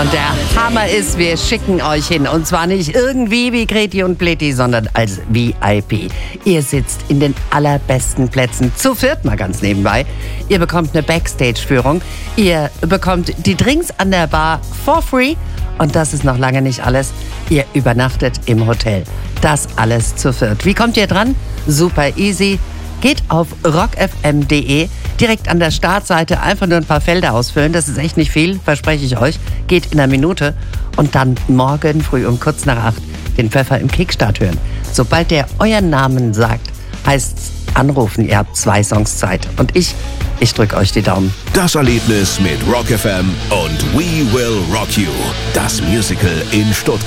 Und der Hammer ist, wir schicken euch hin. Und zwar nicht irgendwie wie Greti und Pletti, sondern als VIP. Ihr sitzt in den allerbesten Plätzen, zu viert mal ganz nebenbei. Ihr bekommt eine Backstage-Führung. Ihr bekommt die Drinks an der Bar for free. Und das ist noch lange nicht alles. Ihr übernachtet im Hotel. Das alles zu viert. Wie kommt ihr dran? Super easy. Geht auf rockfm.de, direkt an der Startseite einfach nur ein paar Felder ausfüllen. Das ist echt nicht viel, verspreche ich euch. Geht in einer Minute und dann morgen früh um kurz nach 8 den Pfeffer im Kickstart hören. Sobald der euren Namen sagt, heißt's anrufen. Ihr habt 2 Songs Zeit. Und ich drücke euch die Daumen. Das Erlebnis mit Rock FM und We Will Rock You. Das Musical in Stuttgart.